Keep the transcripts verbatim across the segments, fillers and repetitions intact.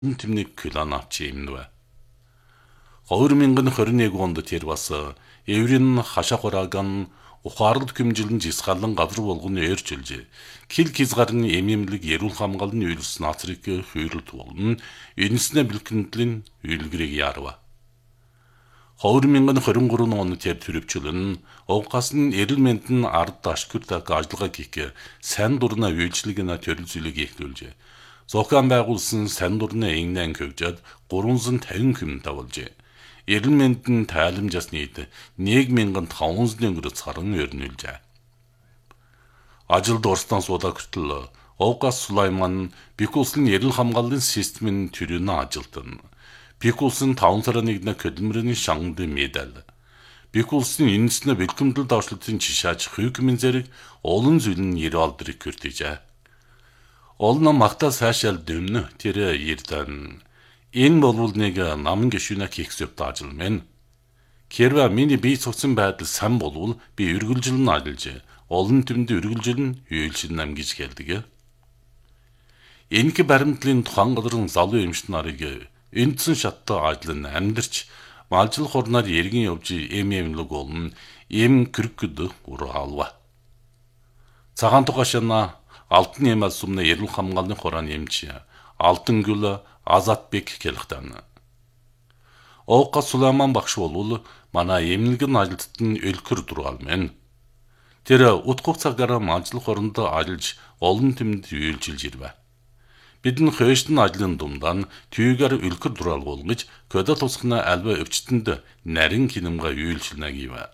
Тэмнийг килон авч юмнвэ. хоёр мянган хорин нэг онд тэр бас еврийн хашаа хурааган ухаарлд хэмжилэн жисгалан газар болгоны eerчилжээ. Кил хизгарын эмэмлэг эрүүл хамгааллын үйлс нацрыг хүйрэлт болно. Энэснэ бэлгэнтлийн үйлгэрийг ярва. хоёр мянган хорин гурван онд тэр төрөвчлөн угаас нь эрүүл мэндийн ард ашигтай ажиллагаа хийх сайн дурна үйлчлэгийн төрөл зүйлийг ихлүүлжээ. Зохион байгуулсан сайн дурны энгэн хөвжөд гурван тавин хүм тавуулжээ. Эрүүл мэндийн тайламжаас нийт нэг мянган таван зуун гэрэл саран өрнүүлжээ. Ажил дурстан суудаг хүртэл Угаас Сулайман Бикулсын эрүүл хамгааллын системийн төрөний ажилтан. Бикулсын таван сарын нэгнэ хөдөлмөрийн шангад медаль. Бикулсын энэснэ бэлгэмдэл давшлтын жишааж хүйкмэн зэрэг олон зүйл нь ирэлдрийг хүртээжээ. Олон магтаа сайшаал дөмнө тэр ирдэн. Энэ болвол нэг намын гişүнэ хийх зөв таажил мэн. Хэрвээ миний бие цугсан байдал сан болвол би үргэлжлэн ажиллаж, олон тэмд үргэлжлэн үйлшил нам гэж хэлдэг. Энэхэ баримтлын тухайн газрын залуу эмч нарыг эндсэн шаттай ажиллан амьдарч, малжил хорноор эргэн явж эмэмлэг болно, эм кэркэд ураалва. Цагаан тугашна алтын эмэл сумны эрүүл хамгааллын хурааны эмч Алтан гүл Азатбек хэлэхтэн. Угаас Сулайман багш болвол манай эмнэлгэн ажилтнууд нь өлкөр дургаал мэн. Тэр утгах цагаараа малжил хоронд ажиллаж олон тэмд үйлчилж ирвэ. Бидэн хөөштөн ажлын думдан түйгээр өлкөр дургаал болгож көдө тусгана альва өвчтөнд нарийн хинэмга үйлчилнэ гэвэ.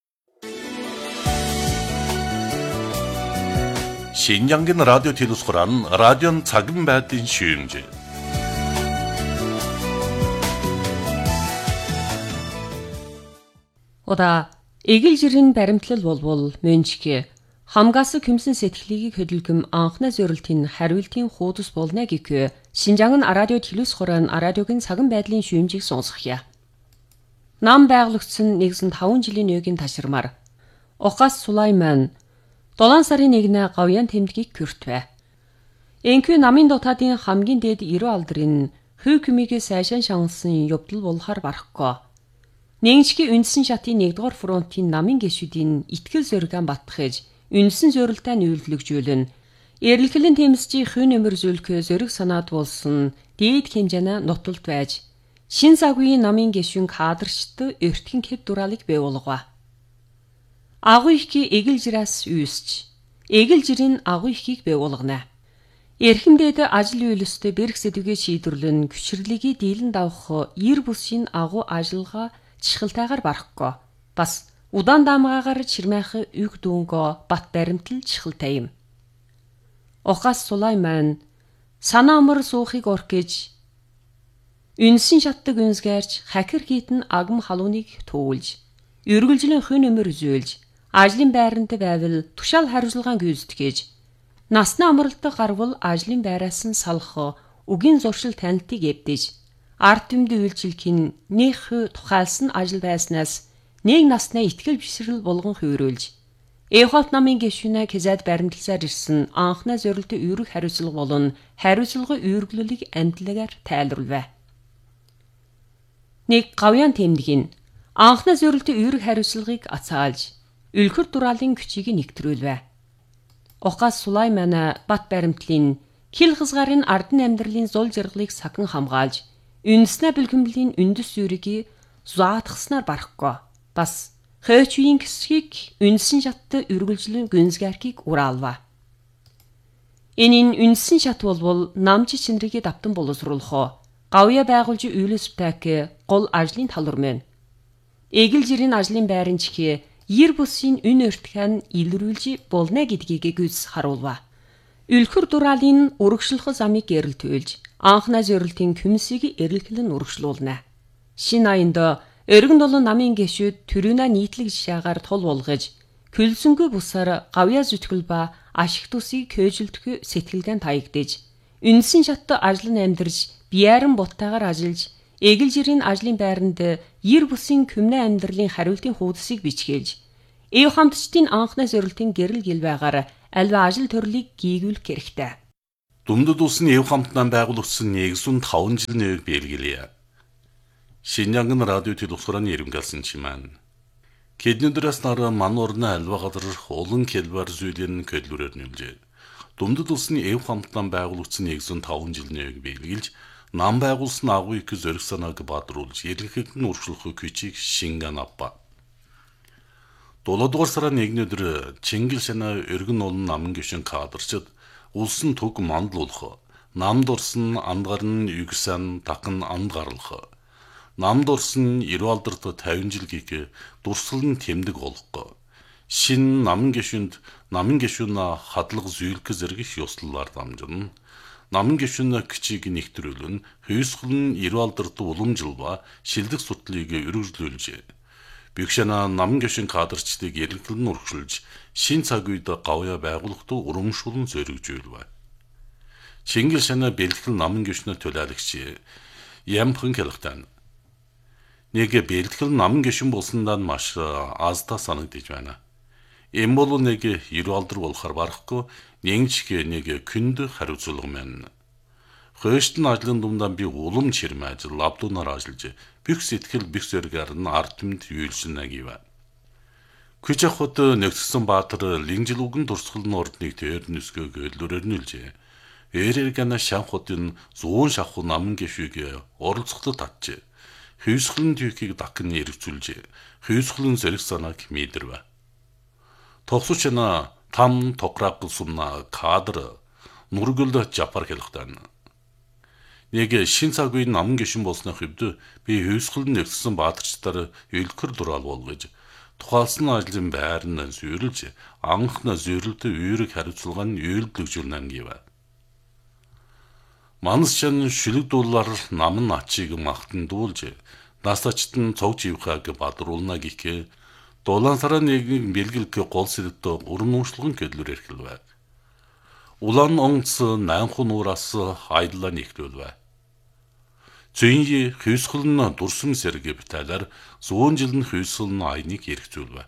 신장긴 라디오 텔레스코란 라디오 작은 배든 시음제. Ода эгэл жирийн баримтлал болвол мөнчгэ хамгаас хүмсэн сэтгэлийг хөдөлгөм анхны зорилтын хариултын хуудас болно гэхүү Шинжаан радио 텔레스코란 радиогийн цаган байдлын шүүмжийг сонсохъя. Нам байгуулагдсан нэгэн таван жилийн өгийн ташрамаар Угаас Сулайман долоон сарын нэгнэ гавьяан тэмдгийг хүртвэ. Энхүү намын дотаадын хамгийн дээд эрүү алдрын хүйкмигээ сайшаан шансан явдал болохоор барахгүй. Нэгжгийн үндсэн шатын нэгдүгээр фронтын намын гишүүдийн итгэл зориган батгахж, үндсэн зорилтоо нүүлэлгжүүлэн, эрэлхлэн тэмцжийн хүн нэмэр зүлхөө зориг санаад болсон дээд хэмжээний нуталд байж, шин цагийн намын гишүүн кадрчд өртгөн хэв дураалыг бэвуулгаа. Агуу ихийг эгэл жираас үүсч, эгэл жирийн агуу ихийг бэвуулгана. Эрхэмдээд ажил үйлстэй бэрх сэдвгээ шийдвэрлэн гүширлэгийг дийлэн давах ир бүсийн агуу ажиллагаа чихэлтайгаар барахгүй. Бас удаан даамгаагаар чирмайх үг дүүнгөө бат баримтал чихэлтай юм. Угаас Сулайман санаа амар суухыг орхиж, үнсэн шатдаг үнсгээрч хакер хийтэн агам халууныг туулж, үргэлжлэн хүн нэмэр зөөлж, ажлын байранд байвал тушаал хариуцлагаан гүйцэтгэж, насны амралтад гарвал ажлын байраас нь салах үгийн зуршил танилтыг эвдэж, ард түмд үйлчлэхийн нэг тухайлсан ажил байснаас нэг насны итгэл бишрэл болгон хөврүүлж, Эвхот намын гишүүнэ кезээд баримтласаар ирсэн анхны зорилтын үүрэг хариуцлага болон хариуцлагын үүрглэлийг амтлагаар тайлбарлав. Нэг гавьяан тэмдгийн анхны зорилтын үүрэг хариуцлагыг ацаалж, өлкөр дураалын күчийг нэгтрүүлвэ. Угаас Сулайман бат баримтлын хил хязгаарын ардын амьдралын зул жаргалыг сахан хамгаалж, үндэснэ бэлгэмдлийн үндэс зүрийг зуаатгаснаар барахгүй. Бас хойч үеийн хэсгийг үндсэн шаттай үргэлжлэн гүнзгээрхийг ураалва. Энэ үндсэн шат болвол намжи чинрийг давтан боловсруулах гавья байгуулж үйлс пак гол ажлын талур мэн. Эгэл жирийн ажлын байрын чихээ ир бүсийн үн өртгөн илрүүлж болно гэдгийг гүйс харуулва. Өлкөр дураалын урагшлах замыг эрэлтүүлж, анхны зорилтын күмсийг эрэлхлэн урагшлуулна. Шин аянд өргөн долон намын гишүүд төрөнө нийтлэг жишаагаар тул болгож, күлсэнгүй бусаар гавья зүтгэл ба ашиг тусыг көөжилдөх сэтгэлгэн таягдж, үндсэн шаттай ажлын амьдарч, бияран буттайгаар ажиллаж, эгэл жирийн ажлын байранд ир бүсийн күмнэ амьдралын хариултын хуудасыг бичгээж, эв хамтчдын анхны зорилтын гэрэл гэлбайгаар альва ажил төрлийг гийгүүлэх хэрэгтэй. Думдад улсын эв хамтдан байгуулагдсан нэгдсэн таван жил нөөг белгилээ. Шинжаангын радио телевизорын ирэмгэлсэн чимэн. Кеднэдрэс нара мануурна альвагадар олон келбар зүйлэн көдлөрөр нүлжээ. Думдад улсын эв хамтдан байгуулагдсан нэгдсэн таван жил нөөг белгилж, нам байгуулсан агуу их зөрөх санааг бадруулж, ерөнхийдөө урагшлах küçük шинган аппа. долоодугаар сарын нэгний өдөр Чингил шана өргөн олон намын гишүүн кадрчид улсын төг мандуулах, намд орсон андгарн югсан такан анд гарлах, намд орсон ирвалдарт тавин жил гих дурсал нь тэмдэг болох, шин намын гишүүнд намын гишүүнэ хадлага зөөлөх зэрэг ёслолоор дамжин, намын гишүүнэ кичиг нэгтрүүлэн, хүйсгэл нь ирвалдарт уламжилба шилдэг судлыг өргөжлүүлжээ. Бигшана намын гишүүн кадрчдыг ерөнхийдөө урагшилж, шин цаг үед гавья байгуулалтад урамшуулан зоригжүүлвэ. Чингил шана бэлтгэл намын гишүүнэ төлөөлөгч Ямхан хэлхтэн. Нэг бэлтгэл намын гишүүн болсондаа маш азтай санагдаж байна. Энэ бол нэг ирвалдар болохоор барахгүй нэгч нэг күнд хариуцлага мэн. Хөөстн ажлын думдан би улам чирм ажил лабдунаар ажиллаж бүх сэтгэл бүх зэрэгээр нь ардмд юйлшин агива. Күч ахуд нэгтгсэн баатар линжил үгэн дурсгал нь ордныг тэр нүсгөө гэлөрөр нэлжээ. Эрэргана шанхуудын зуун шахуу намын гişүүг оролцоход татжээ. Хүйсгэлэн түйхийг дакн эргцүүлжээ. Хүйсгэлэн зэрэг санааг мэдэрвэ. Тогсучна там токрак сумна кадр нургөл жапар хэлхтэн. Нэг шин цаг үеийн намын гишүүн болсны хувьд би хүйсгэлэн нэгтсэн баатарчдаар өлкөр дураал болгож тухайлсан ажлын байрны зүйрлж анхна зүйрлэлт үйрэг хариуцлагын үйлдэлжүүлнэ гівэ. Манасчан шүлэг дуулаар намын ачиг махтан дуулж насачтан цог живхаг бадруулна гихэ дулаан сараа нэгнийг бэлгэлэх гол сэдвт урам нууцлагын көдлөр эрхэлвэ. Улаан онгц найнхун нуураас айдлаа нэхлүүлвэ. Зүйнji хүйсгэл нь дурсам сэргэ биталаар зуун жил нь хүйсгэл нь айныг эргцүүлвэ.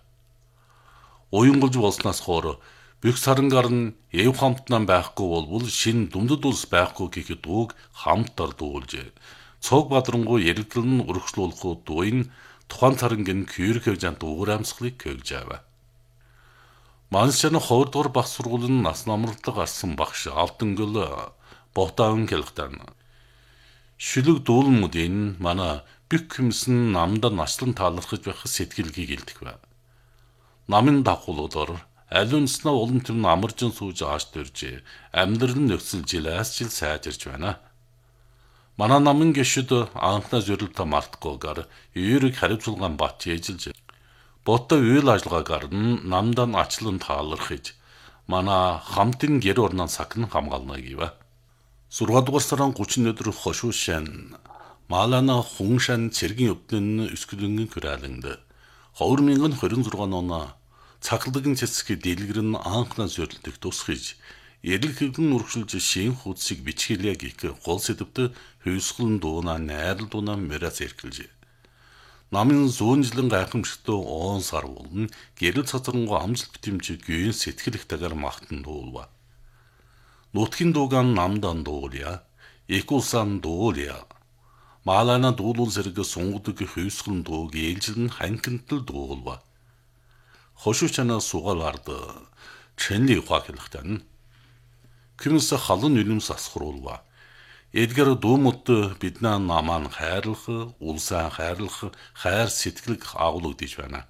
Уянгалж болсноос хоор бүх сарангаар нь эв хамтнан байхгүй болбол шин думдад улс байхгүй гэхэд дууг хамтар дуулжээ. Цог бадрангуу яригдал нь урагшлуулах дуйн тухайн сарангийн күйрэх хэмжээнд уграмсгалыг көгжаавэ. Манасчаны ховдгор баг сургуулийн нас намралдаг гарсан багш Алтангөл Ботаан хэлхтэн. Шүлэг дуулмуудын манай бүх хүмсэн намда наслан таалархаж байх сэтгэлгийг илтгэв. Намын дагуулуудаар алюнснаа улам тэр амаржин сууж ааш дөрж амьдрал нь нөхцөл жилээс жил сайжирч байна. Манай намын гişүүд анхнаа зорилтоо мартахгүйгээр eerэг хариуцлагаан бат ээжилж Ботто үйл ажиллагаагаар нь намдан ачлан таалархаж манай хамтын гэр орноо сакн хамгаална гэв. Сургаадугаар сарын гучин өдөр хошуушан Малана хуншан цэргийн өвдөн өскөлөнгийн хүрээлэнд хоёр мянган хорин зургаан оноо цахилдагын цэцэг дэлгэр нь анхнаа зорилтыг тусгаж эрэлхэгэн урагшилж шин хуудсыг бичгэлээ гих гол сэдвт хүйсгэлэн дуунаа найрал дуунаа мөрөөс эрхэлжээ. Намын зуун жилийн гайхамшигт он сар болон гэрэл цацрангуу амжилт битэмж гүйн сэтгэл их тагаар махтан дуулва. Нутгийн дуугаан намдан дуулъя, экулсан дуулъя. Малана дуулуул зэрэг сунгудаг хүйсгэлэн дууг ээлжил нь ханкинтл дуулва. Хошуучана сугалард чэнли ухаа хэлхтэн. Күмс халын үлэмс асхруулва. Эдгэр дуумууд биднээ намаан хайрлах, улсаа хайрлах, хайр сэтгэлг агуулгадж байна.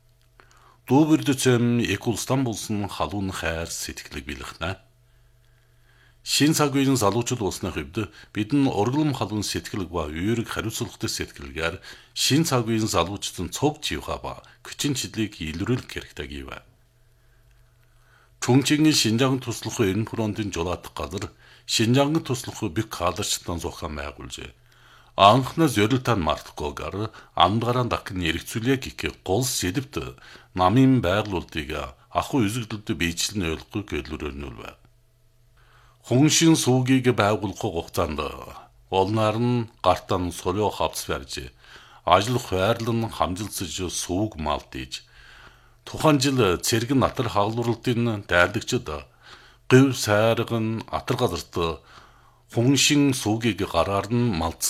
Дүүбэрдэцэм экулстан болсон халуун хайр сэтгэлг билгэнэ. Шин цаг үеийн залуучууд болсны хувьд бидэн ургалм халуун сэтгэлг ба үйрэг хариуцлагатай сэтгэлгээр шин цаг үеийн залуучдын цов живха ба күчин чиглэлийг илрүүлэх хэрэгтэй гэв. Чүнчгийн Шинжаан туслах эрен фронтын жолоодох газар Шинжаан туслах бүх кадрчдын зохион байгуулжээ. Анхна зорилтоо мартахгүйгээр амдгараа дакн эргцүүлээ гэх гол сэдвт намын байгуулалтыг ахуй үзэгдэлд биечлэн ойлгох гэлөрөнүүлвэ. Хуншин суугийг байгуулах хугацаанд олнаар нь гартан солио хавц барьж ажил хайрлан хамжилсаж сууг малтиж тухайн жил цэрэг натар хаалралтын дайрлагчид Гыв сайргын атар газарт хуншин суугийг гараар нь малц